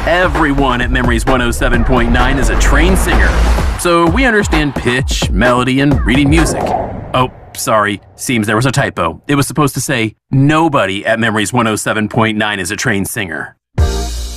Everyone at Memories 107.9 is a trained singer, so we understand pitch, melody, and reading music. Oh, sorry, seems there was a typo. It was supposed to say, nobody at Memories 107.9 is a trained singer.